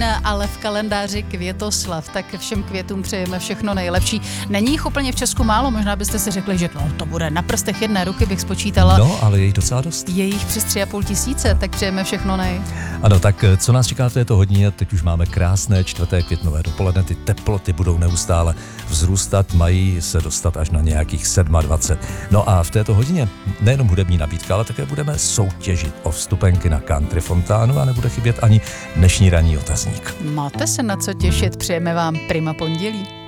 ale v kalendáři Květoslav. Tak všem květům přejeme všechno nejlepší. Není jich úplně v Česku málo, možná byste si řekli, že to bude na prstech jedné ruky, bych spočítala. No, ale je jich docela dost. Je jich přes 3,5 tisíce, tak přejeme všechno nej. Ano, tak co nás čeká v této hodině? Teď už máme krásné 4. květnové dopoledne, ty teploty budou neustále vzrůstat, mají se dostat až na nějakých 27. No a v této hodině nejenom hudební nabídka, ale také budeme soutěžit o vstupenky na Country Fontánu a nebude chybět ani dnešní ranní otazník. Máte se na co těšit, přejeme vám prima pondělí.